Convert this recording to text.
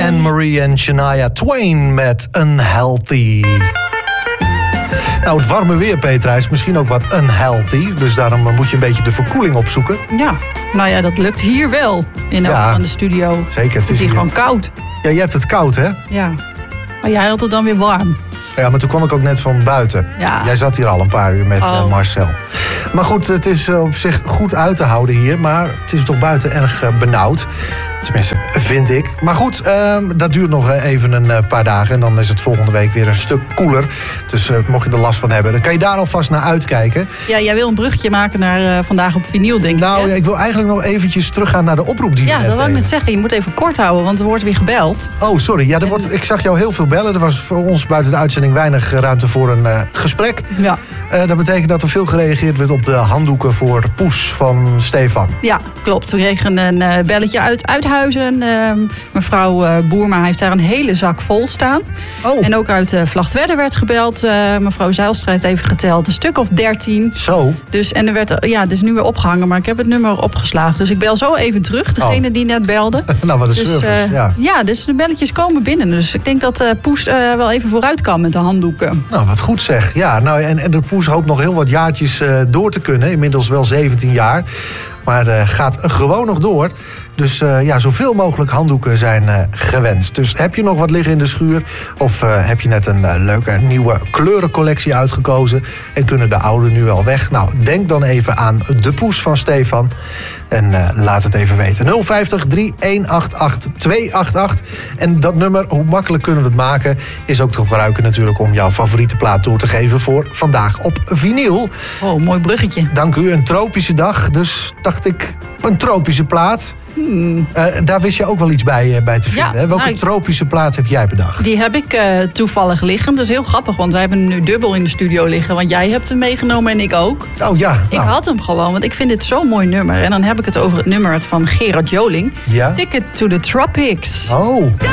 Anne-Marie en Shania Twain met Unhealthy. Nou, het warme weer, Petra, is misschien ook wat unhealthy. Dus daarom moet je een beetje de verkoeling opzoeken. Ja, nou ja, dat lukt hier wel. In elk van de studio. Zeker. Het is hier gewoon koud. Ja, je hebt het koud, hè? Ja. Maar jij had het dan weer warm. Ja, maar toen kwam ik ook net van buiten. Ja. Jij zat hier al een paar uur met Marcel. Maar goed, het is op zich goed uit te houden hier. Maar het is toch buiten erg benauwd. Tenminste, vind ik. Maar goed, dat duurt nog even een paar dagen. En dan is het volgende week weer een stuk koeler. Dus mocht je er last van hebben, dan kan je daar alvast naar uitkijken. Ja, jij wil een bruggetje maken naar Vandaag op Vinyl, denk ik. Nou, ik wil eigenlijk nog eventjes teruggaan naar de oproep die Ja, dat wou ik net zeggen. Je moet even kort houden, want er wordt weer gebeld. Oh, sorry. Ja, ik zag jou heel veel bellen. Er was voor ons buiten de uitzending weinig ruimte voor een gesprek. Ja. Dat betekent dat er veel gereageerd werd op de handdoeken voor Poes van Stefan. Ja, klopt. We kregen een belletje uit Uithuizen. Mevrouw Boerma heeft daar een hele zak vol staan. Oh. En ook uit Vlagtwedde werd gebeld. Mevrouw Zijlstra heeft even geteld. Een stuk of 13. Zo. Dus, en er werd, het is nu weer opgehangen, maar ik heb het nummer opgeslagen. Dus ik bel zo even terug, degene die net belde. Nou, wat een service. Ja, dus de belletjes komen binnen. Dus ik denk dat Poes wel even vooruit kan met de handdoeken. Nou, wat goed zeg. Ja, nou, en de Poes hoopt nog heel wat jaartjes door te kunnen. Inmiddels wel 17 jaar. Maar gaat gewoon nog door. Dus zoveel mogelijk handdoeken zijn gewenst. Dus heb je nog wat liggen in de schuur? Of heb je net een leuke nieuwe kleurencollectie uitgekozen? En kunnen de oude nu wel weg? Nou, denk dan even aan de Poes van Stefan. En laat het even weten. 050 3188 288. En dat nummer, hoe makkelijk kunnen we het maken, is ook te gebruiken natuurlijk om jouw favoriete plaat door te geven voor Vandaag op Vinyl. Oh, mooi bruggetje. Dank u, een tropische dag. Dus dacht ik, een tropische plaat. Daar wist je ook wel iets bij te vinden. Ja, hè? Welke tropische plaat heb jij bedacht? Die heb ik toevallig liggen. Dat is heel grappig, want wij hebben hem nu dubbel in de studio liggen. Want jij hebt hem meegenomen en ik ook. Oh ja. Ik had hem gewoon, want ik vind dit zo'n mooi nummer. En dan heb ik het over het nummer van Gerard Joling. Ja? Ticket to the Tropics. Oh.